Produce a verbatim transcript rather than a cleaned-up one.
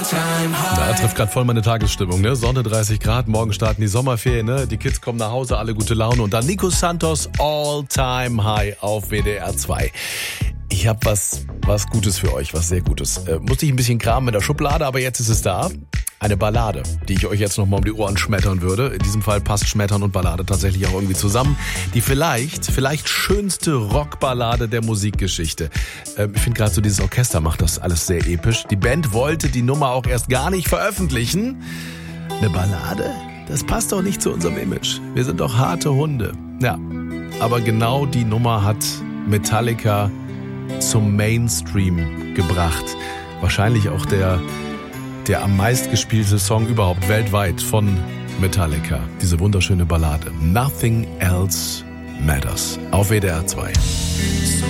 Da trifft gerade voll meine Tagesstimmung, ne? Sonne, dreißig Grad, morgen starten die Sommerferien, ne? Die Kids kommen nach Hause, alle gute Laune und dann Nico Santos All-Time High auf W D R zwei. Ich habe was, was Gutes für euch, was sehr Gutes. Äh, musste ich ein bisschen kramen in der Schublade, aber jetzt ist es da. Eine Ballade, die ich euch jetzt nochmal um die Ohren schmettern würde. In diesem Fall passt Schmettern und Ballade tatsächlich auch irgendwie zusammen. Die vielleicht, vielleicht schönste Rockballade der Musikgeschichte. Äh, ich finde gerade so dieses Orchester macht das alles sehr episch. Die Band wollte die Nummer auch erst gar nicht veröffentlichen. Eine Ballade? Das passt doch nicht zu unserem Image. Wir sind doch harte Hunde. Ja, aber genau die Nummer hat Metallica zum Mainstream gebracht. Wahrscheinlich auch der, der am meistgespielte Song überhaupt weltweit von Metallica. Diese wunderschöne Ballade. Nothing Else Matters. Auf W D R zwei.